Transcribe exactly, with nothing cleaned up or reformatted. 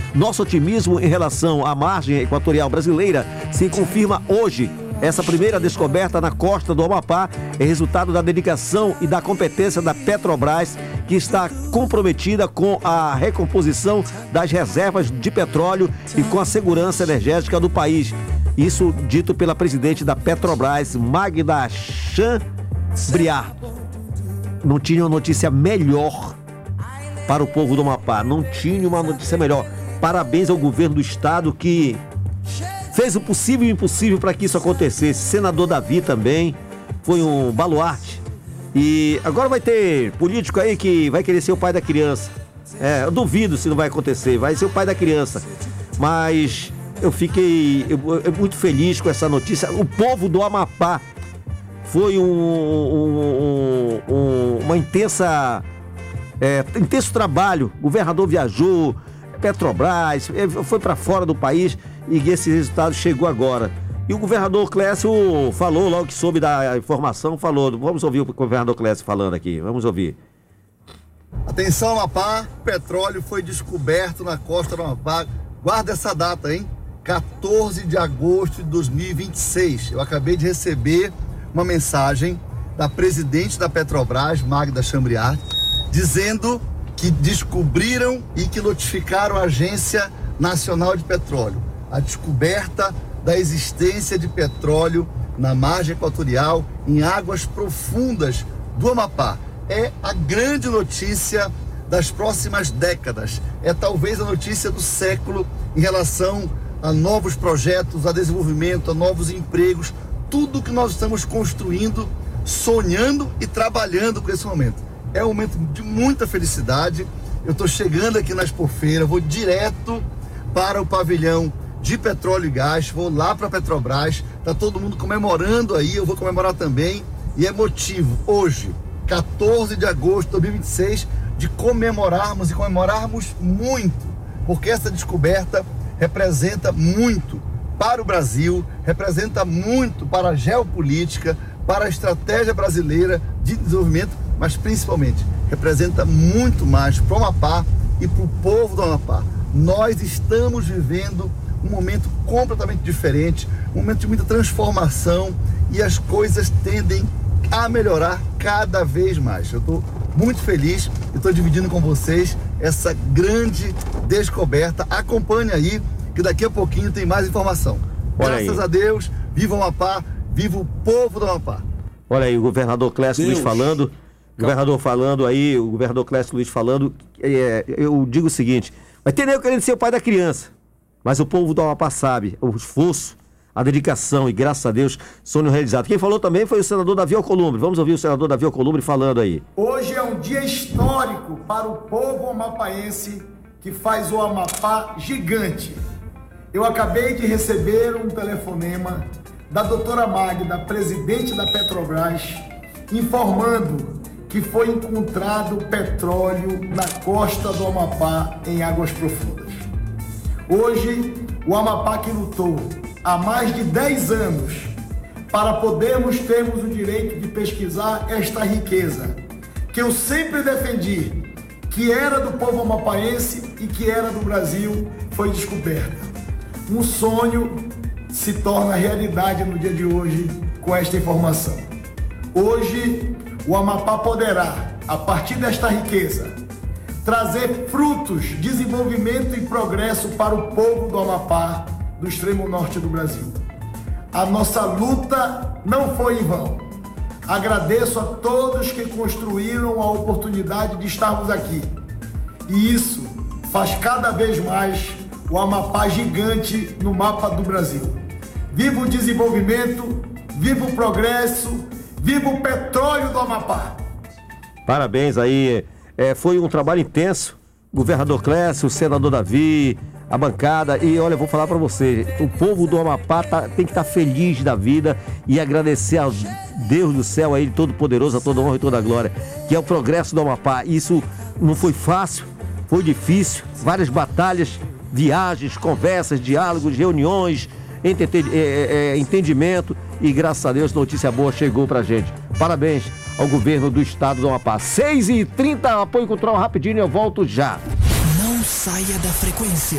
Nosso otimismo em relação à margem equatorial brasileira se confirma hoje. Essa primeira descoberta na costa do Amapá é resultado da dedicação e da competência da Petrobras, que está comprometida com a recomposição das reservas de petróleo e com a segurança energética do país. Isso dito pela presidente da Petrobras, Magda Chambriard. Não tinha uma notícia melhor para o povo do Amapá. Não tinha uma notícia melhor. Parabéns ao governo do estado que fez o possível e o impossível para que isso acontecesse. Senador Davi também foi um baluarte. E agora vai ter político aí que vai querer ser o pai da criança. É, eu duvido se não vai acontecer. Vai ser o pai da criança. Mas eu fiquei eu, eu, muito feliz com essa notícia. O povo do Amapá foi um, um, um, um, uma intensa, é, intenso trabalho. O governador viajou, Petrobras, foi para fora do país e esse resultado chegou agora. E o governador Clécio falou, logo que soube da informação, falou. Vamos ouvir o governador Clécio falando aqui, vamos ouvir. Atenção, Amapá, petróleo foi descoberto na costa do Amapá. Guarda essa data, hein? quatorze de agosto de dois mil e vinte e seis. Eu acabei de receber uma mensagem da presidente da Petrobras, Magda Chambriard, dizendo que descobriram e que notificaram a Agência Nacional de Petróleo a descoberta da existência de petróleo na margem equatorial, em águas profundas do Amapá. É a grande notícia das próximas décadas. É talvez a notícia do século em relação a novos projetos, a desenvolvimento, a novos empregos, tudo que nós estamos construindo, sonhando e trabalhando com esse momento. É um momento de muita felicidade. Eu estou chegando aqui na Expofeira, vou direto para o pavilhão de petróleo e gás, vou lá para a Petrobras, está todo mundo comemorando aí, eu vou comemorar também, e é motivo, hoje, quatorze de agosto de dois mil e vinte e seis, de comemorarmos e comemorarmos muito, porque essa descoberta representa muito para o Brasil, representa muito para a geopolítica, para a estratégia brasileira de desenvolvimento, mas principalmente representa muito mais para o Amapá e para o povo do Amapá. Nós estamos vivendo um momento completamente diferente, um momento de muita transformação e as coisas tendem a melhorar cada vez mais. Eu estou muito feliz e estou dividindo com vocês essa grande descoberta. Acompanhe aí que daqui a pouquinho tem mais informação. Olha Graças aí. a Deus, viva o Amapá, viva o povo do Amapá. Olha aí, o governador Clécio Luiz falando, o governador falando aí, o governador Clécio Luiz falando, é, eu digo o seguinte, vai ter nego querendo ser o pai da criança, mas o povo do Amapá sabe, o esforço, a dedicação e graças a Deus, sonho realizado. Quem falou também foi o senador Davi Alcolumbre. Vamos ouvir o senador Davi Alcolumbre falando aí. Hoje é um dia histórico para o povo amapaense que faz o Amapá gigante. Eu acabei de receber um telefonema da doutora Magda, presidente da Petrobras, informando que foi encontrado petróleo na costa do Amapá em águas profundas. Hoje, o Amapá que lutou há mais de dez anos para podermos termos o direito de pesquisar esta riqueza, que eu sempre defendi, que era do povo amapaense e que era do Brasil, foi descoberta. Um sonho se torna realidade no dia de hoje com esta informação. Hoje, o Amapá poderá, a partir desta riqueza, trazer frutos, desenvolvimento e progresso para o povo do Amapá, do extremo norte do Brasil. A nossa luta não foi em vão. Agradeço a todos que construíram a oportunidade de estarmos aqui. E isso faz cada vez mais o Amapá gigante no mapa do Brasil. Viva o desenvolvimento, viva o progresso, viva o petróleo do Amapá. Parabéns aí, é, foi um trabalho intenso, governador Clécio, o senador Davi, a bancada, e olha, eu vou falar para você, o povo do Amapá tá, tem que estar tá feliz da vida e agradecer ao Deus do céu, a Ele Todo-Poderoso, a toda honra e toda glória, que é o progresso do Amapá. Isso não foi fácil, foi difícil, várias batalhas, viagens, conversas, diálogos, reuniões, entende, é, é, entendimento, e graças a Deus notícia boa chegou pra gente. Parabéns ao governo do estado do Amapá. seis e trinta, apoio cultural rapidinho, eu volto já. Não saia da frequência.